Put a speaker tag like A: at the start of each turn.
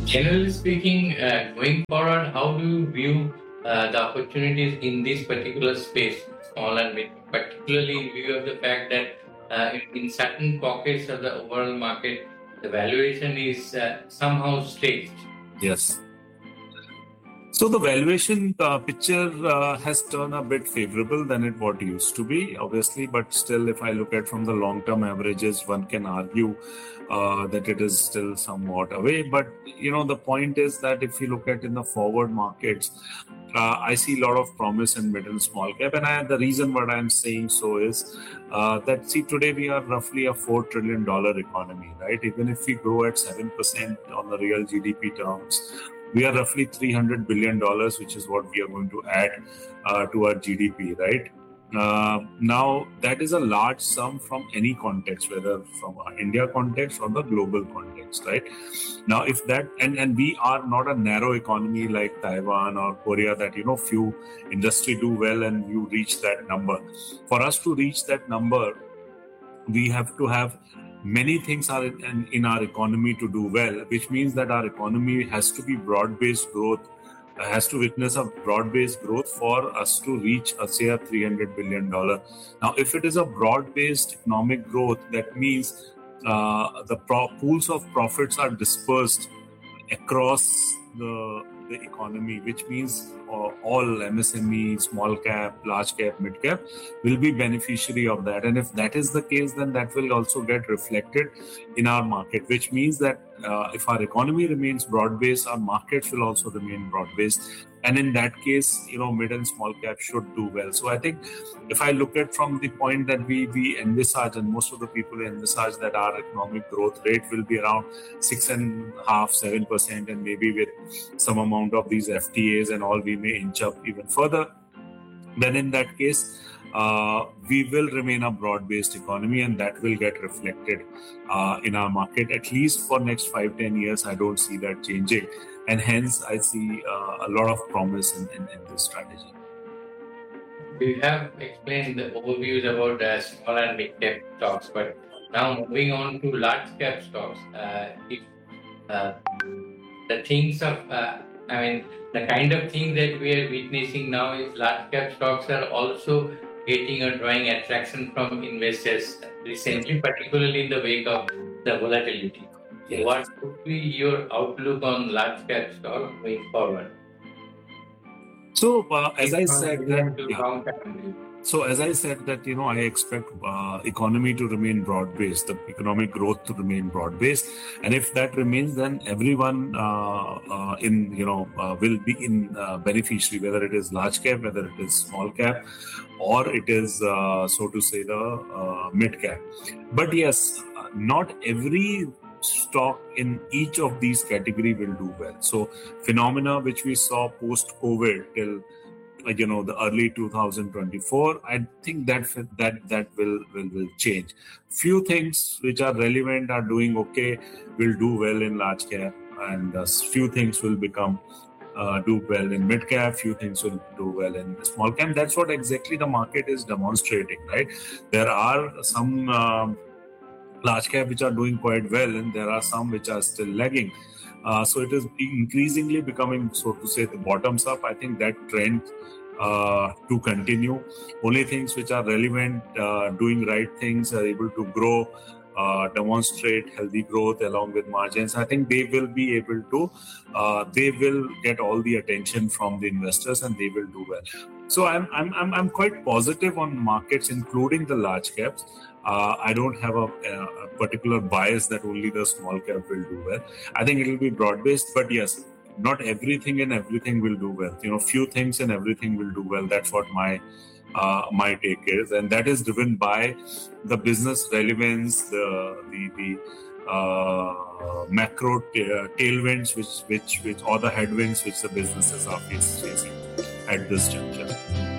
A: Generally speaking, going forward, how do you view the opportunities in this particular space, small and mid, particularly in view of the fact that in certain pockets of the overall market, the valuation is somehow staged?
B: Yes. So the valuation picture has turned a bit favorable than what used to be, obviously, but still, if I look at from the long-term averages, one can argue that it is still somewhat away. But the point is that if you look at in the forward markets, I see a lot of promise in mid and small cap, and the reason what I'm saying so is that today we are roughly a $4 trillion economy, right? Even if we grow at 7% on the real GDP terms, we are roughly $300 billion, which is what we are going to add to our GDP, right? Now, that is a large sum from any context, whether from India context or the global context, right? Now, if that, and we are not a narrow economy like Taiwan or Korea that, few industry do well and you reach that number. For us to reach that number, we have to have many things are in our economy to do well, which means that our economy has to be broad-based growth, has to witness a broad-based growth for us to reach, say, a $300 billion. Now, if it is a broad-based economic growth, that means the pools of profits are dispersed across the economy, which means all MSME, small cap, large cap, mid cap will be beneficiary of that. And if that is the case, then that will also get reflected in our market, which means that if our economy remains broad-based, our markets will also remain broad-based. And in that case, mid and small cap should do well. So I think if I look at from the point that we envisage, and most of the people envisage that our economic growth rate will be around 6.5%, 7%, and maybe with some amount of these FTAs and all, we may inch up even further. Then in that case, we will remain a broad-based economy, and that will get reflected in our market. At least for next 5-10 years, I don't see that changing. And hence, I see a lot of promise in this strategy.
A: We have explained the overviews about small and mid cap stocks, but now moving on to large cap stocks. If the things of, the kind of thing that we are witnessing now is large cap stocks are also getting or drawing attraction from investors recently, particularly in the wake of the volatility. Yes. What would be your outlook on large cap stock going forward?
B: So as I said that, I expect economy to remain broad-based, the economic growth to remain broad-based, and if that remains, then everyone will be in beneficiary, whether it is large cap, whether it is small cap, or it is so to say the mid cap. But yes, not every stock in each of these category will do well. So phenomena which we saw post-COVID till the early 2024, I think that will change. Few things which are relevant are doing okay, will do well in large cap, and few things will become do well in mid cap, few things will do well in small cap. That's what exactly the market is demonstrating, right? There are some large cap which are doing quite well, and there are some which are still lagging. So it is increasingly becoming, so to say, the bottoms up. I think that trend to continue. Only things which are relevant, doing right things, are able to grow, demonstrate healthy growth along with margins. I think they will be able to, they will get all the attention from the investors, and they will do well. So I'm quite positive on markets, including the large caps. I don't have a particular bias that only the small cap will do well. I think it will be broad-based, but yes, not everything and everything will do well. Few things and everything will do well. That's what my take is, and that is driven by the business relevance, the macro tailwinds, which or the headwinds which the businesses are facing at this juncture.